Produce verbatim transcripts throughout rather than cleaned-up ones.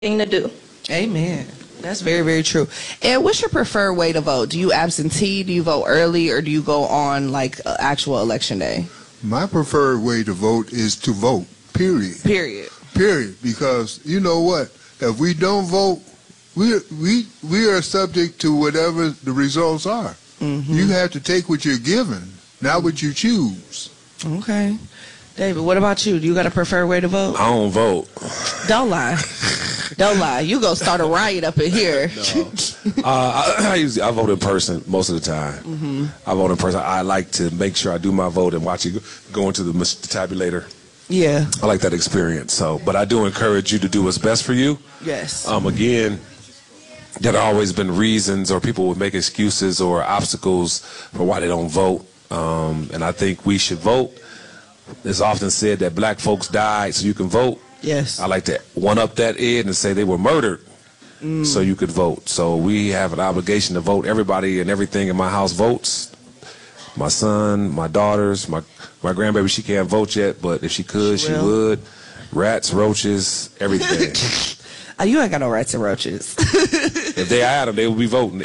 thing to do. Amen. That's very, very true. And what's your preferred way to vote? Do you absentee? Do you vote early? Or do you go on, like, uh, actual election day? My preferred way to vote is to vote, period. Period. Period. Because, you know what? If we don't vote, we we we are subject to whatever the results are. Mm-hmm. You have to take what you're given, not what you choose. Okay. David, what about you? Do you got a preferred way to vote? I don't vote. Don't lie. Don't lie. You go start a riot up in here. No. uh, I, I usually I vote in person most of the time. Mm-hmm. I vote in person. I like to make sure I do my vote and watch it go into the tabulator. Yeah. I like that experience. So, but I do encourage you to do what's best for you. Yes. Um. Again, there have always been reasons, or people would make excuses or obstacles for why they don't vote. Um. And I think we should vote. It's often said that black folks died so you can vote. Yes. I like to one-up that ed and say they were murdered mm. so you could vote. So we have an obligation to vote. Everybody and everything in my house votes. My son, my daughters, my, my grandbaby, she can't vote yet, but if she could, she, she would. Rats, roaches, everything. Oh, you ain't got no rats and roaches. If they had them, they would be voting.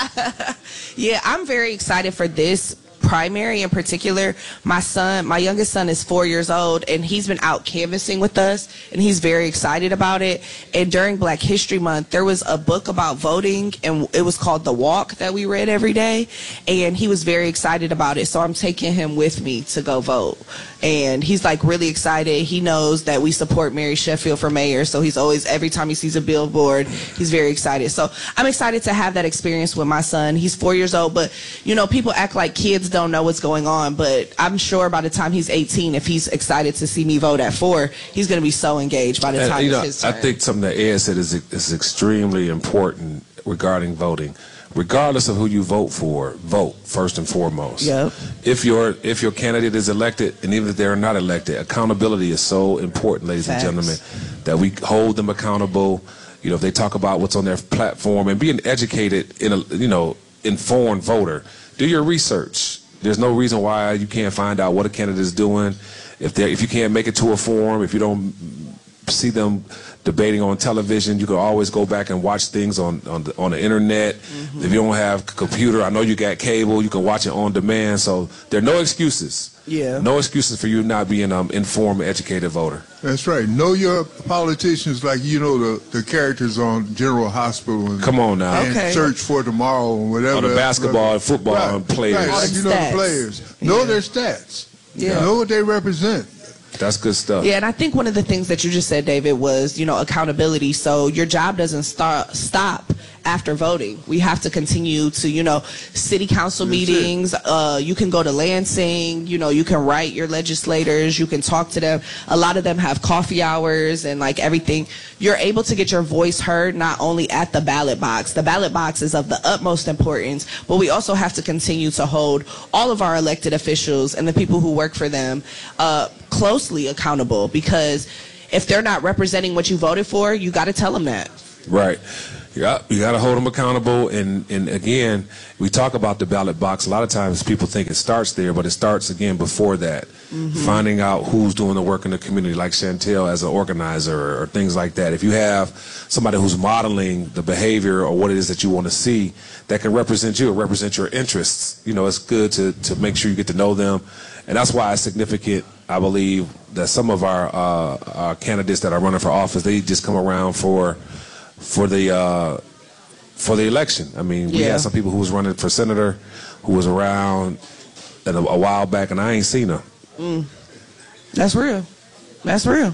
Yeah, I'm very excited for this primary in particular. My son, my youngest son is four years old, and he's been out canvassing with us, and he's very excited about it. And during Black History Month, there was a book about voting, and it was called The Walk that we read every day, and he was very excited about it. So I'm taking him with me to go vote. And he's like really excited. He knows that we support Mary Sheffield for mayor, so he's always, every time he sees a billboard, he's very excited. So I'm excited to have that experience with my son. He's four years old, but you know, people act like kids don't know what's going on, but I'm sure by the time he's eighteen, if he's excited to see me vote at four, he's going to be so engaged by the time and, you know, it's his turn. I think something that Ed said is, is extremely important regarding voting. Regardless of who you vote for, vote first and foremost. Yep. If your if your candidate is elected, and even if they're not elected, accountability is so important, ladies Facts. and gentlemen, that we hold them accountable. You know, if they talk about what's on their platform, and be an educated, in a, you know, informed voter. Do your research. There's no reason why you can't find out what a candidate is doing. If they if you can't make it to a forum, if you don't see them debating on television, you can always go back and watch things on on the, on the internet. Mm-hmm. If you don't have a computer, I know you got cable, you can watch it on demand. So there are no excuses. Yeah. No excuses for you not being an um, informed, educated voter. That's right. Know your politicians like you know the, the characters on General Hospital. And, Come on now. And Okay. Search for Tomorrow and whatever. On the basketball and football right, and players. Right, like you know Stats. the players. Know Yeah. their stats. Yeah. Know what they represent. That's good stuff. Yeah, and I think one of the things that you just said, David, was, you know, accountability. So your job doesn't start stop after voting. We have to continue to, you know, city council That's meetings. Uh, you can go to Lansing. You know, you can write your legislators. You can talk to them. A lot of them have coffee hours and like everything. You're able to get your voice heard not only at the ballot box. The ballot box is of the utmost importance, but we also have to continue to hold all of our elected officials and the people who work for them uh, closely accountable, because if they're not representing what you voted for, you got to tell them that. Right. Yeah, you got to hold them accountable. And, and again, we talk about the ballot box. A lot of times people think it starts there, but it starts again before that. Mm-hmm. Finding out who's doing the work in the community, like Chantel as an organizer or, or things like that. If you have somebody who's modeling the behavior or what it is that you want to see that can represent you or represent your interests, you know, it's good to, to make sure you get to know them. And that's why it's significant, I believe, that some of our, uh, our candidates that are running for office, they just come around for for the uh, for the election. I mean, we Yeah. had some people who was running for senator who was around a, a while back, and I ain't seen them. Mm. That's real. That's real.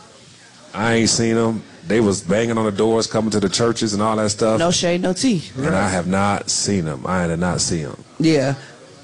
I ain't seen them. They was banging on the doors, coming to the churches and all that stuff. No shade, no tea. And right. I have not seen them. I did not see them. Yeah.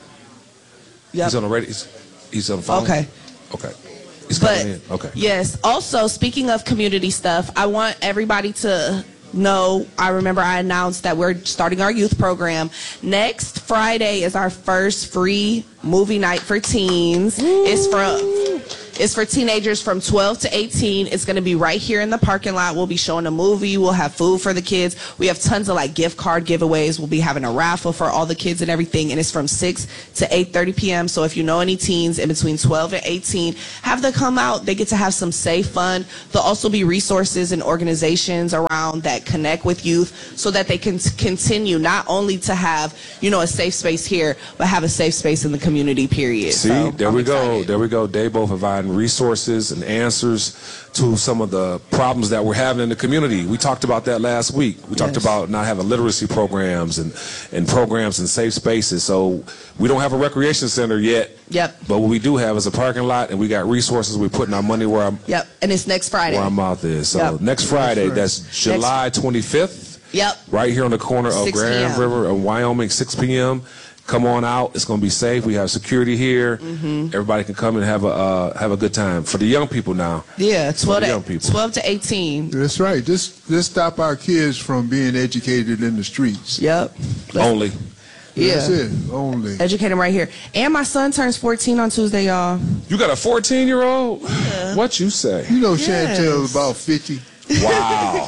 Yep. He's on the radio. He's, he's on the phone. Okay. Okay. He's But coming in. Okay. yes, also speaking of community stuff, I want everybody to know, I remember I announced that we're starting our youth program. Next Friday is our first free movie night for teens. Woo. It's from It's for teenagers from twelve to eighteen. It's going to be right here in the parking lot. We'll be showing a movie. We'll have food for the kids. We have tons of like gift card giveaways. We'll be having a raffle for all the kids and everything. And it's from six to eight thirty p m So if you know any teens in between twelve and eighteen, have them come out. They get to have some safe fun. There'll also be resources and organizations around that connect with youth so that they can continue not only to have, you know, a safe space here, but have a safe space in the community, period. See, so, there I'm we excited. go. There we go. They both providing resources and answers to some of the problems that we're having in the community. We talked about that last week. We Yes. talked about not having literacy programs and, and programs and safe spaces. So we don't have a recreation center yet. Yep. But what we do have is a parking lot, and we got resources. We're putting our money where our, Yep. And it's next Friday. where our mouth is. So Yep. next Friday, That's that's July twenty-fifth. Yep. Right here on the corner of six Grand p m River and Wyoming, six p m Come on out. It's going to be safe. We have security here. Mm-hmm. Everybody can come and have a uh, have a good time. For the young people now. Yeah, twelve the young to, people. twelve to eighteen. That's right. This this stop our kids from being educated in the streets. Yep. Let's- Only. Yeah. That's it. Only. Educate them right here. And my son turns fourteen on Tuesday, y'all. You got a fourteen-year-old? What you say? You know, Yes. Chantel's about fifty. Wow.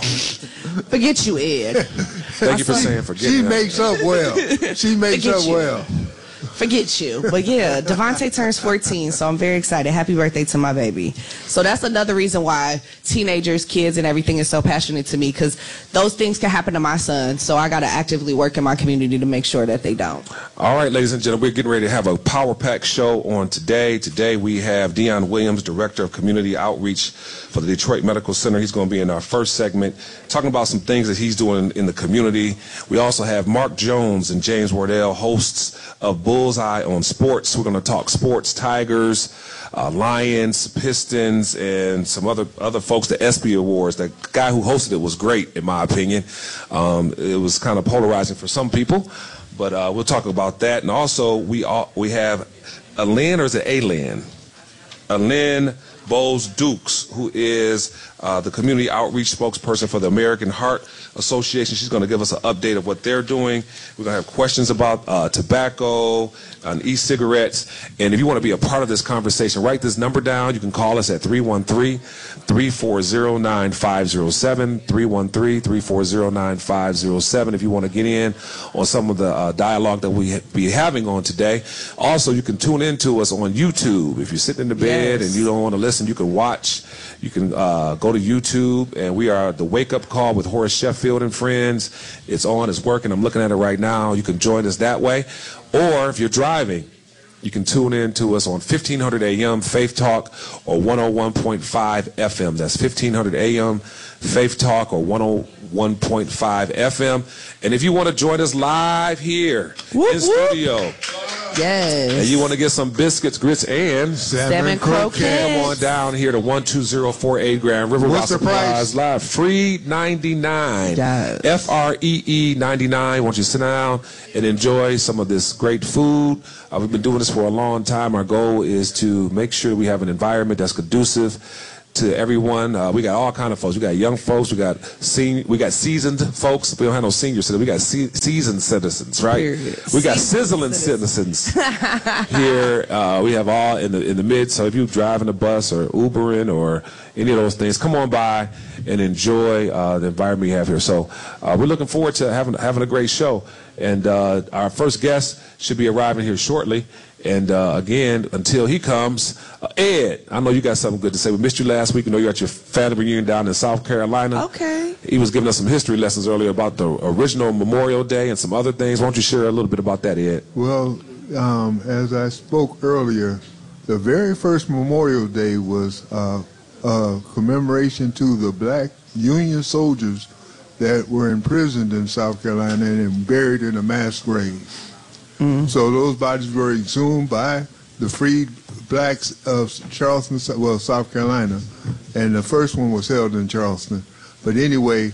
Forget you, Ed. Thank you for saying forget She that. makes up well. She makes Forget up you. well. Forget you. But yeah, Devontae turns fourteen, so I'm very excited. Happy birthday to my baby. So that's another reason why teenagers, kids, and everything is so passionate to me, because those things can happen to my son. So I got to actively work in my community to make sure that they don't. All right, ladies and gentlemen, we're getting ready to have a Power Pack show on today. Today we have Dion Williams, Director of Community Outreach for the Detroit Medical Center. He's going to be in our first segment talking about some things that he's doing in the community. We also have Mark Jones and James Wardell, hosts of Bullseye on Sports. We're going to talk sports, Tigers, uh, Lions, Pistons, and some other other folks, the ESPY Awards. The guy who hosted it was great, in my opinion. Um, it was kind of polarizing for some people. But uh, we'll talk about that. And also, we all, we have Alyn, or is it Alyn? Alyn Bowles Dukes, who is uh, the community outreach spokesperson for the American Heart Association. She's going to give us an update of what they're doing. We're going to have questions about uh, tobacco and e-cigarettes. And if you want to be a part of this conversation, write this number down. You can call us at three one three, three four zero, nine five zero seven, three one three, three four zero, nine five zero seven if you want to get in on some of the uh, dialogue that we be having on today. Also, you can tune in to us on YouTube. If you're sitting in the bed Yes. and you don't want to listen, you can watch. You can uh, go to YouTube, and we are the Wake Up Call with Horace Sheffield and friends. It's on, it's working. I'm looking at it right now. You can join us that way. Or if you're driving, you can tune in to us on fifteen hundred A M Faith Talk or one oh one point five F M. That's fifteen hundred A M Faith Talk or one oh one point five F M. And if you want to join us live here Whoop, in whoop. studio, Yes. and you want to get some biscuits, grits, and Salmon croquettes. come on down here to one two zero four eight Grand River. What's the Supplies price? Live. Free ninety-nine. Yes. F R E E ninety-nine. Won't you sit down and enjoy some of this great food? Uh, we've been doing this for a long time. Our goal is to make sure we have an environment that's conducive to everyone. Uh, we got all kind of folks. We got young folks. We got senior, we got seasoned folks. We don't have no senior citizens. We got se- seasoned citizens, right? Period. We got Seasoned sizzling citizens here. Uh, we have all in the in the mid. So if you're driving a bus or Ubering or any of those things, come on by and enjoy uh, the environment we have here. So uh, we're looking forward to having having a great show. And uh, our first guest should be arriving here shortly. And uh, again, until he comes, uh, Ed, I know you got something good to say. We missed you last week. I know you got your family reunion down in South Carolina. Okay. He was giving us some history lessons earlier about the original Memorial Day and some other things. Why don't you share a little bit about that, Ed? Well, um, as I spoke earlier, the very first Memorial Day was uh, a commemoration to the black Union soldiers that were imprisoned in South Carolina and buried in a mass grave. Mm-hmm. So those bodies were exhumed by the freed blacks of Charleston, well, South Carolina, and the first one was held in Charleston. But anyway,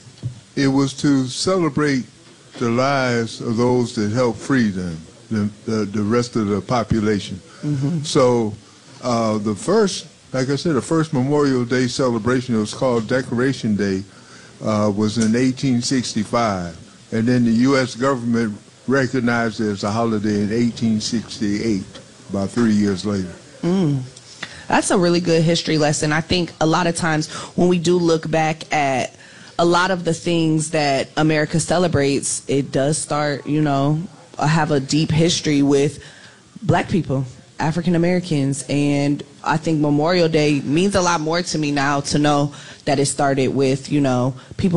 it was to celebrate the lives of those that helped free them, the, the, the rest of the population. Mm-hmm. So uh, the first, like I said, the first Memorial Day celebration, it was called Decoration Day, uh, was in eighteen sixty-five. And then the U S government recognized it as a holiday in eighteen sixty-eight, about three years later. Mm. That's a really good history lesson. I think a lot of times when we do look back at a lot of the things that America celebrates, it does start, you know, have a deep history with black people, African Americans, and I think Memorial Day means a lot more to me now to know that it started with, you know, people